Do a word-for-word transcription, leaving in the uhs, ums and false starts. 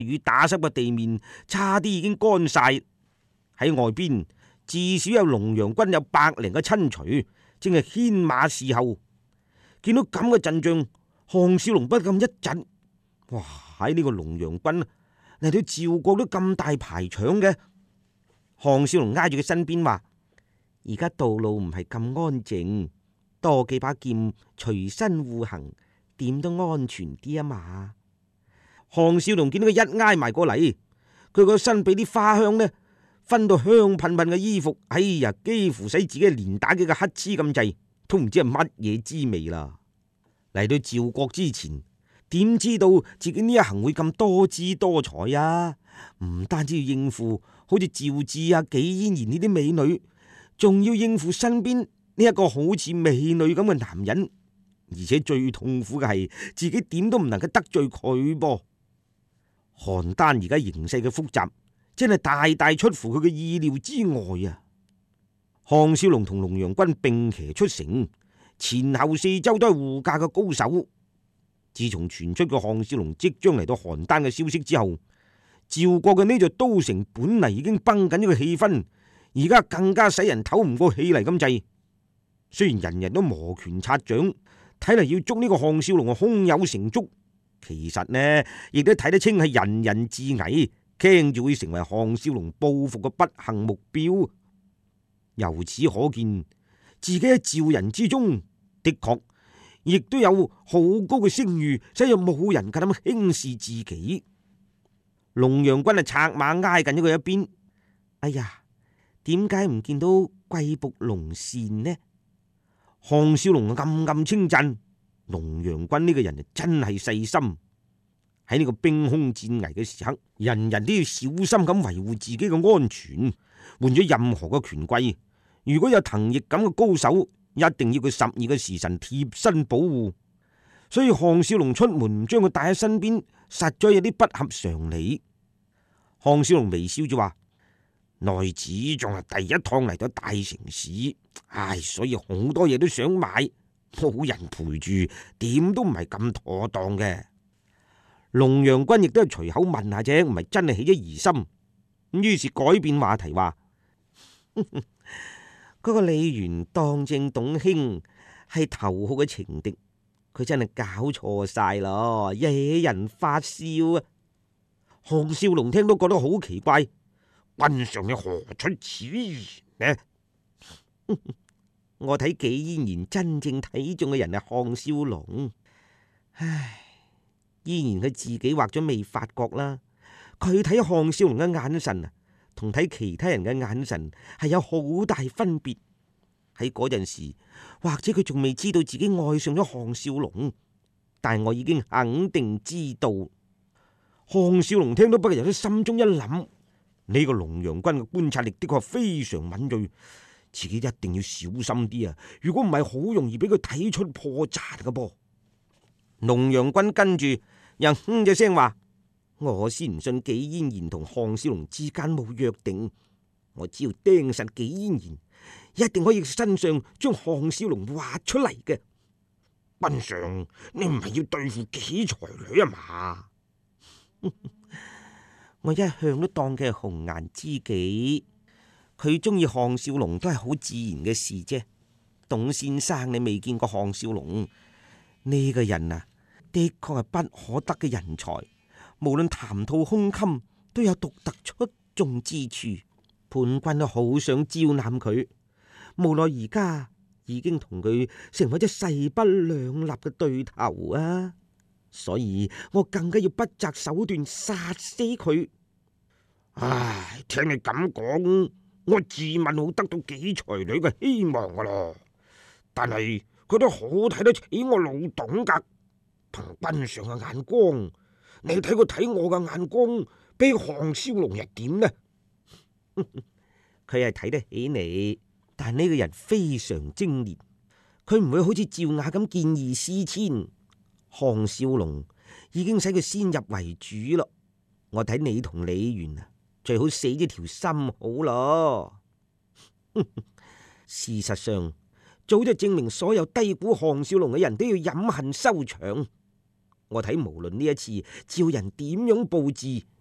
雨打濕嘅地面差啲已經乾晒。喺外邊至少有龍陽軍有百零個親隨，正係牽馬侍候。見到咁嘅陣象，項少龍不禁一震。哇！喺呢個龍陽軍嚟到趙國都咁大排場嘅。項少龍挨住佢身邊話：而家道路唔係咁安靜，多幾把劍隨身護行，點都安全啲啊嘛。項少龍見到佢一挨埋過嚟，佢個身俾啲花香呢分到香噴噴嘅衣服，哎呀，幾乎使自己連打幾個乞嗤咁滯，都唔知係乜嘢滋味啦。嚟到趙國之前，點知道自己呢一行會咁多姿多彩啊？唔單止要應付好似趙志啊、紀嫣然呢啲美女，仲要應付身邊呢一個好似美女咁嘅男人，而且最痛苦嘅係自己點都唔能夠得罪佢噃。邯鄲而家形勢嘅複雜，真係大大出乎佢嘅意料之外啊！項少龍同龍陽軍並騎出城，前後四周都係護駕嘅高手。自從傳出個項少龍即將嚟到邯鄲嘅消息之後，趙國嘅呢座都城本嚟已經繃緊呢個氣氛，而家更加使人唞唔過氣嚟咁滯。雖然人人都摩拳擦掌，睇嚟要捉呢個項少龍啊，胸有成竹。其實呢，亦都睇得清係人人自危，驚住會成為項少龍報復嘅不幸目標。由此可見，自己喺趙人之中的確亦都有好高嘅聲譽，所以冇人夠膽輕視自己。龍陽軍啊，策馬挨近咗佢一邊。哎呀，點解唔見到貴僕龍善呢？項少龍暗暗稱讚龍陽軍呢個人真係細心。喺呢個兵凶戰危嘅時刻，人人都要小心咁維護自己嘅安全。換咗任何嘅權貴，如果有藤翼咁嘅高手，一定要佢十二個時辰貼身保護。所以項少龍出門唔將佢帶喺身邊，實在有啲不合常理。項少龍微笑住話：內子仲係第一趟嚟到大城市，唉，所以好多嘢都想買，冇人陪住，點都唔係咁妥當嘅。龍陽君亦都係隨口問下啫，唔係真係起咗疑心。咁於是改變話題話：嗰個李元當正董卿係頭號嘅情敵，佢真係搞錯晒咯，惹人發笑啊！項少龍聽都覺得好奇怪，君上你何出此言呢？我睇紀嫣然真正睇中嘅人係項少龍，唉，依然佢自己畫咗未發覺啦。佢睇項少龍嘅眼神啊，同睇其他人嘅眼神係有好大分別。喺嗰陣時，或者佢仲未知道自己愛上咗項少龍，但係我已經肯定知道。項少龍聽到不由得心中一諗，呢個龍陽君嘅觀察力的確非常敏銳，自己一定要小心啲啊！如果唔係，好容易俾佢睇出破綻㗎噃。龍陽君跟住又哼咗聲話：我先唔信紀嫣然同項少龍之間冇約定，我只要盯實紀嫣然，一定可以身上將項少龍挖出嚟嘅。君上，你唔係要對付紀才女啊嘛？我一向都當佢係紅顏知己，佢中意項少龍都係好自然嘅事啫。董先生，你未見過項少龍呢個人啊，的確係不可得嘅人才，無論談吐胸襟都有獨特出眾之處。叛軍都好想招攬佢，無奈而家已經同佢成為咗勢不兩立嘅對頭啊！所以我更加要不擇手段殺死佢。唉，聽你咁講，我自問好得到紀才女嘅希望噶咯。但係佢都好睇得起我老董噶，憑君上嘅眼光，你睇佢睇我嘅眼光，比項少龍又點呢？佢係睇得起你，但呢個人非常精烈，佢唔會好似趙雅咁見異思遷。項少龍已經使佢先入為主咯，我睇你同李元啊，最好死咗條心好咯。事實上，早就證明所有低估項少龍嘅人都要飲恨收場。 我睇無論呢一次趙人點樣佈置，